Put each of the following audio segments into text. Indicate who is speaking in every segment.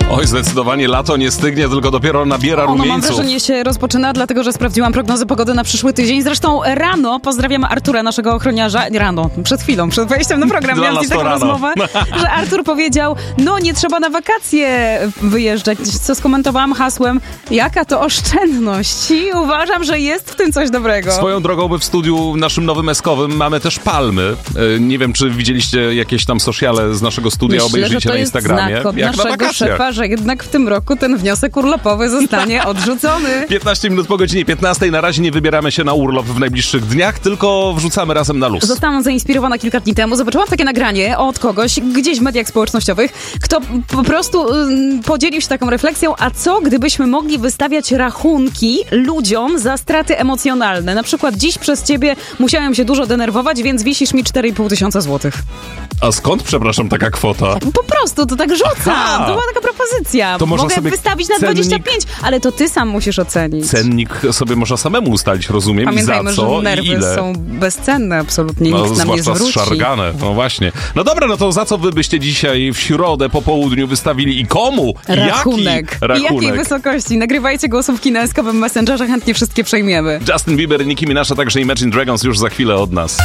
Speaker 1: Oj, zdecydowanie lato nie stygnie, tylko dopiero nabiera
Speaker 2: Mam
Speaker 1: rumieńców.
Speaker 2: wrażenie, się rozpoczyna, dlatego że sprawdziłam prognozę pogody na przyszły tydzień. Zresztą rano pozdrawiam Artura, naszego ochroniarza. Rano, przed chwilą, przed wejściem na program miałam z taką rozmowę, że Artur powiedział, no nie trzeba na wakacje wyjeżdżać, co skomentowałam hasłem, jaka to oszczędność. I uważam, że jest w tym coś dobrego.
Speaker 1: Swoją drogą, my w studiu naszym nowym eskowym mamy też palmy. Nie wiem, czy widzieliście jakieś tam sociale z naszego studia, obejrzyjcie na Instagramie.
Speaker 2: Znak od
Speaker 1: jak na
Speaker 2: naszego
Speaker 1: wakacjach.
Speaker 2: szefa, że jednak w tym roku ten wniosek urlopowy zostanie odrzucony.
Speaker 1: 15 minut po godzinie 15. Na razie nie wybieramy się na urlop w najbliższych dniach, tylko wrzucamy razem na luz.
Speaker 2: Zostałam zainspirowana kilka dni temu. Zobaczyłam takie nagranie od kogoś gdzieś w mediach społecznościowych, kto po prostu podzielił się taką refleksją, a co gdybyśmy mogli wystawiać rachunki ludziom za straty emocjonalne? Na przykład dziś przez ciebie musiałem się dużo denerwować, więc wisisz mi 4,5 tysiąca złotych.
Speaker 1: A skąd, przepraszam, taka kwota?
Speaker 2: Po prostu, to tak rzucam.
Speaker 1: Aha.
Speaker 2: To była taka propozycja.
Speaker 1: To można
Speaker 2: Mogę
Speaker 1: sobie
Speaker 2: wystawić na
Speaker 1: cennik-
Speaker 2: 25, ale to ty sam musisz ocenić.
Speaker 1: Cennik sobie można samemu ustalić, rozumiem,
Speaker 2: Pamiętajmy,
Speaker 1: i za co,
Speaker 2: że nerwy
Speaker 1: i ile.
Speaker 2: są bezcenne absolutnie,
Speaker 1: No,
Speaker 2: nikt nam nie
Speaker 1: zwłaszcza
Speaker 2: zwróci.
Speaker 1: zszargane, no właśnie. No dobra, no to za co wy byście dzisiaj w środę po południu wystawili i komu?
Speaker 2: Rachunek.
Speaker 1: Jaki
Speaker 2: I jakiej
Speaker 1: rachunek?
Speaker 2: wysokości? Nagrywajcie głosówki na eskowym Messengerze, chętnie wszystkie przejmiemy.
Speaker 1: Justin Bieber, Nicki Minaj, a także Imagine Dragons już za chwilę od nas.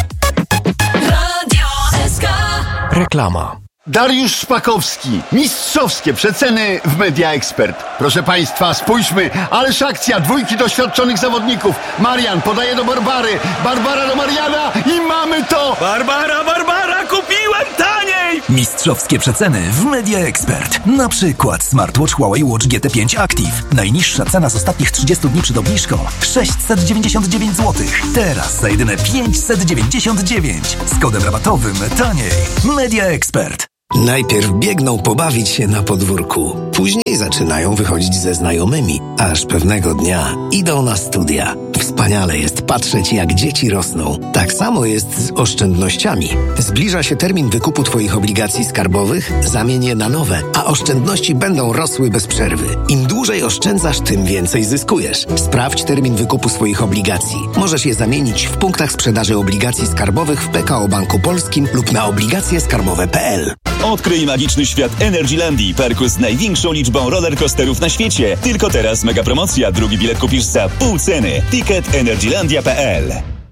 Speaker 3: Reklama.
Speaker 4: Dariusz Szpakowski. Mistrzowskie przeceny w Media Expert. Proszę Państwa, spójrzmy, ależ akcja, dwójki doświadczonych zawodników. Marian podaje do Barbary, Barbara do Mariana i mamy to!
Speaker 3: Barbara, kupiłem taniej! Mistrzowskie przeceny w Media Expert. Na przykład smartwatch Huawei Watch GT5 Active. Najniższa cena z ostatnich 30 dni przed obniżką 699 zł. Teraz za jedyne 599. Z kodem rabatowym taniej. Media Expert.
Speaker 5: Najpierw biegną pobawić się na podwórku, później zaczynają wychodzić ze znajomymi, aż pewnego dnia idą na studia. Wspaniale jest patrzeć, jak dzieci rosną. Tak samo jest z oszczędnościami. Zbliża się termin wykupu Twoich obligacji skarbowych, zamień je na nowe, a oszczędności będą rosły bez przerwy. Im dłużej oszczędzasz, tym więcej zyskujesz. Sprawdź termin wykupu swoich obligacji. Możesz je zamienić w punktach sprzedaży obligacji skarbowych w PKO Banku Polskim lub na obligacjeskarbowe.pl.
Speaker 6: Odkryj magiczny świat Energylandii, parku z największą liczbą rollercoasterów na świecie. Tylko teraz mega promocja, drugi bilet kupisz za pół ceny. Ticket energylandia.pl.